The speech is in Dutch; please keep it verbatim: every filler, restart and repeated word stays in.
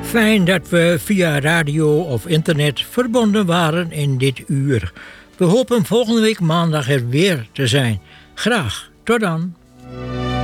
Fijn dat we via radio of internet verbonden waren in dit uur. We hopen volgende week maandag er weer te zijn. Graag, tot dan.